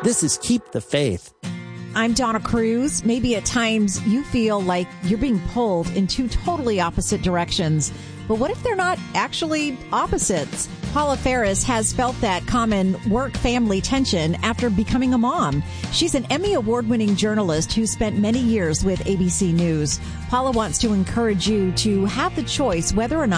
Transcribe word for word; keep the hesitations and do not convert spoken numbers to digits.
This is Keep the Faith. I'm Donna Cruz. Maybe at times you feel like you're being pulled in two totally opposite directions. But what if they're not actually opposites? Paula Ferris has felt that common work-family tension after becoming a mom. She's an Emmy Award-winning journalist who spent many years with A B C News. Paula wants to encourage you to have the choice whether or not